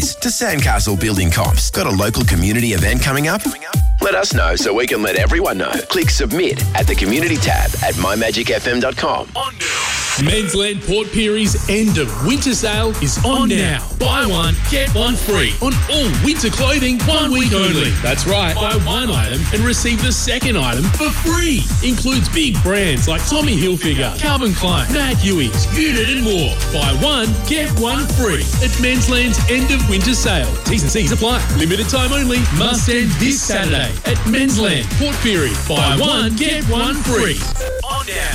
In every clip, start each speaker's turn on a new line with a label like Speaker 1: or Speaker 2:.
Speaker 1: To Sandcastle Building Comps. Got a local community event coming up? Let us know so we can let everyone know. Click submit at the community tab at mymagicfm.com.
Speaker 2: Mensland Port Pierie's end of winter sale is on now. Buy one, get one free on all winter clothing 1 week only. That's right, buy one item and receive the second item for free. Includes big brands like Tommy Hilfiger, Calvin Klein, Nat Hewings, Unit and more. Buy one, get one free at Mensland's end of winter sale. T's and C's apply. Limited time only. Must end this Saturday at Mensland Port Pirie. Buy one, get one free. On now.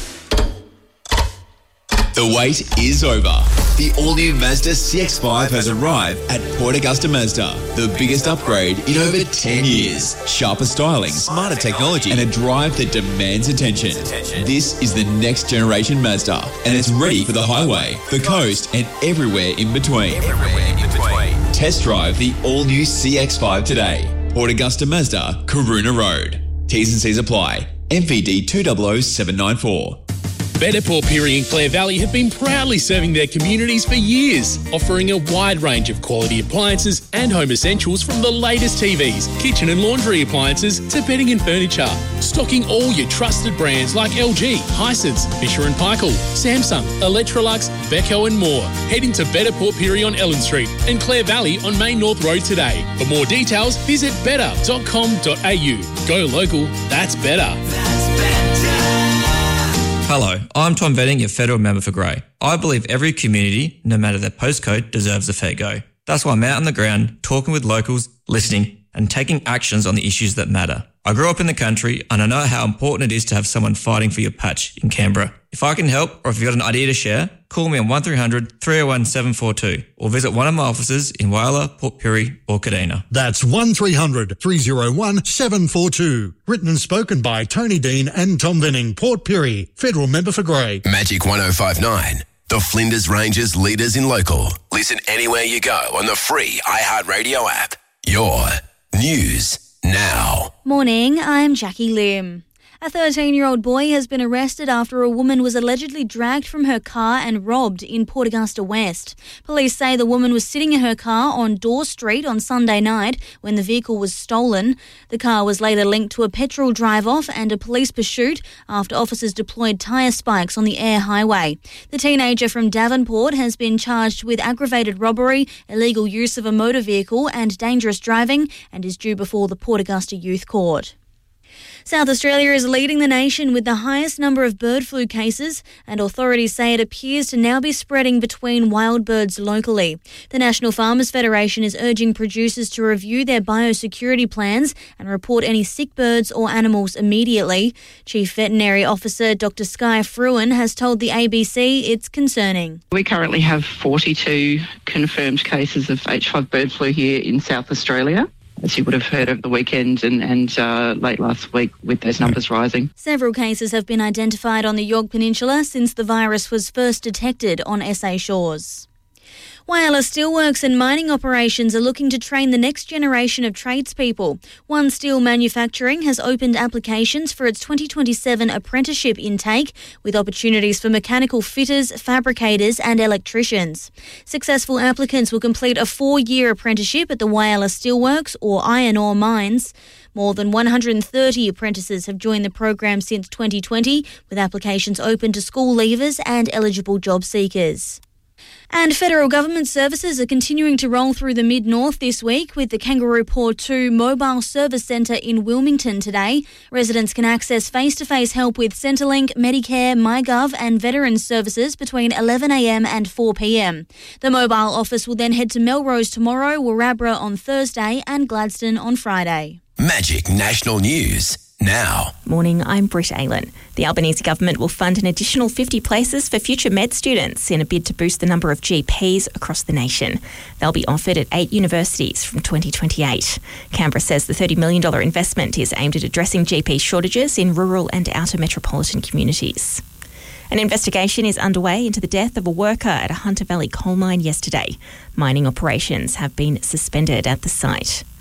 Speaker 3: The wait is over. The all-new Mazda CX-5 has arrived at Port Augusta Mazda. The biggest upgrade in over 10 years. Sharper styling, smarter technology, and a drive that demands attention. This is the next generation Mazda, and it's ready for the highway, the coast, and everywhere in between. Test drive the all-new CX-5 today. Port Augusta Mazda, Corona Road. T's and C's apply. MVD 200794.
Speaker 2: Better Port Pirie and Clare Valley have been proudly serving their communities for years, offering a wide range of quality appliances and home essentials from the latest TVs, kitchen and laundry appliances to bedding and furniture. Stocking all your trusted brands like LG, Hisense, Fisher & Paykel, Samsung, Electrolux, Beko and more. Head into Better Port Pirie on Ellen Street and Clare Valley on Main North Road today. For more details, visit better.com.au. Go local, that's better.
Speaker 4: Hello, I'm Tom Venning, your federal member for Grey. I believe every community, no matter their postcode, deserves a fair go. That's why I'm out on the ground, talking with locals, listening, and taking actions on the issues that matter. I grew up in the country, and I know how important it is to have someone fighting for your patch in Canberra. If I can help, or if you've got an idea to share, call me on 1300 301 742 or visit one of my offices in Whyalla, Port Pirie or Kadina.
Speaker 5: That's 1300 301 742. Written and spoken by Tony Dean and Tom Venning, Port Pirie, federal member for Grey.
Speaker 1: Magic 105.9. The Flinders Ranges leaders in local. Listen anywhere you go on the free iHeartRadio app. Your news now.
Speaker 6: Morning, I'm Jackie Lim. A 13-year-old boy has been arrested after a woman was allegedly dragged from her car and robbed in Port Augusta West. Police say the woman was sitting in her car on Dorr Street on Sunday night when the vehicle was stolen. The car was later linked to a petrol drive-off and a police pursuit after officers deployed tyre spikes on the Air Highway. The teenager from Davenport has been charged with aggravated robbery, illegal use of a motor vehicle and dangerous driving and is due before the Port Augusta Youth Court. South Australia is leading the nation with the highest number of bird flu cases, and authorities say it appears to now be spreading between wild birds locally. The National Farmers Federation is urging producers to review their biosecurity plans and report any sick birds or animals immediately. Chief Veterinary Officer Dr. Skye Fruin has told the ABC it's concerning.
Speaker 7: We currently have 42 confirmed cases of H5 bird flu here in South Australia, as you would have heard over the weekend and late last week with those numbers rising.
Speaker 6: Several cases have been identified on the York Peninsula since the virus was first detected on SA shores. Whyalla Steelworks and mining operations are looking to train the next generation of tradespeople. One Steel Manufacturing has opened applications for its 2027 apprenticeship intake, with opportunities for mechanical fitters, fabricators and electricians. Successful applicants will complete a 4-year apprenticeship at the Whyalla Steelworks or iron ore mines. More than 130 apprentices have joined the program since 2020, with applications open to school leavers and eligible job seekers. And federal government services are continuing to roll through the Mid-North this week with the Kangaroo Paw 2 Mobile Service Centre in Wilmington today. Residents can access face-to-face help with Centrelink, Medicare, MyGov and Veterans Services between 11am and 4pm. The mobile office will then head to Melrose tomorrow, Warrabra on Thursday and Gladstone on Friday.
Speaker 1: Magic National News now.
Speaker 8: Morning, I'm Britt Aylen. The Albanese government will fund an additional 50 places for future med students in a bid to boost the number of GPs across the nation. They'll be offered at 8 universities from 2028. Canberra says the $30 million investment is aimed at addressing GP shortages in rural and outer metropolitan communities. An investigation is underway into the death of a worker at a Hunter Valley coal mine yesterday. Mining operations have been suspended at the site.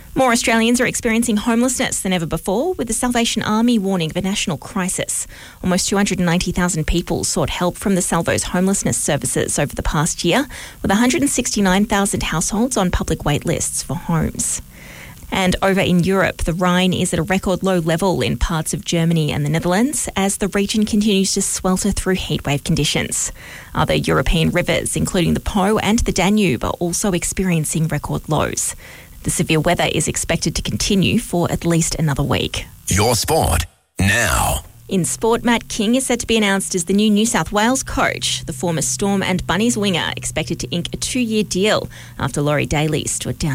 Speaker 8: More Australians are experiencing homelessness than ever before, with the Salvation Army warning of a national crisis. Almost 290,000 people sought help from the Salvo's homelessness services over the past year, with 169,000 households on public wait lists for homes. And over in Europe, the Rhine is at a record low level in parts of Germany and the Netherlands as the region continues to swelter through heatwave conditions. Other European rivers, including the Po and the Danube, are also experiencing record lows. The severe weather is expected to continue for at least another week.
Speaker 1: Your sport now.
Speaker 8: In sport, Matt King is set to be announced as the new New South Wales coach. The former Storm and Bunnies winger expected to ink a 2-year deal after Laurie Daly stood down